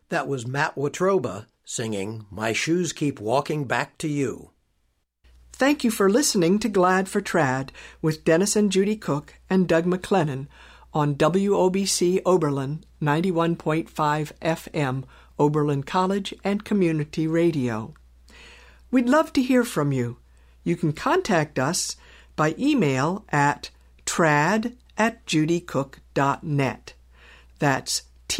That was Matt Watroba singing My Shoes Keep Walking Back to You. Thank you for listening to Glad for Trad with Dennis and Judy Cook and Doug McLennan on WOBC Oberlin 91.5 FM, Oberlin College and Community Radio. We'd love to hear from you. You can contact us by email at trad@judycook.net. That's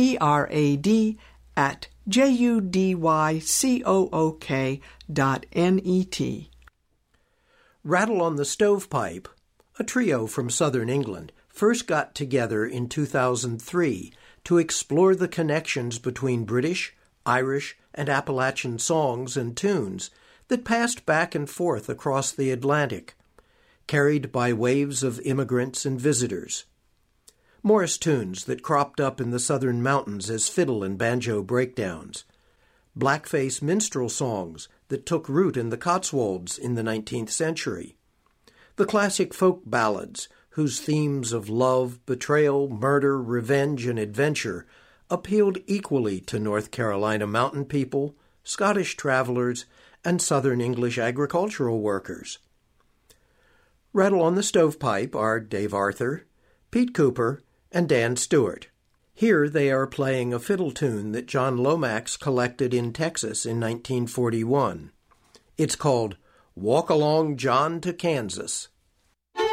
trad@judycook.net. Rattle on the Stovepipe, a trio from southern England, first got together in 2003 to explore the connections between British, Irish, and Appalachian songs and tunes that passed back and forth across the Atlantic, carried by waves of immigrants and visitors. Morris tunes that cropped up in the southern mountains as fiddle and banjo breakdowns. Blackface minstrel songs that took root in the Cotswolds in the 19th century. The classic folk ballads whose themes of love, betrayal, murder, revenge, and adventure appealed equally to North Carolina mountain people, Scottish travelers, and southern English agricultural workers. Rattle on the Stovepipe are Dave Arthur, Pete Cooper, and Dan Stewart. Here they are playing a fiddle tune that John Lomax collected in Texas in 1941. It's called Walk Along John to Kansas.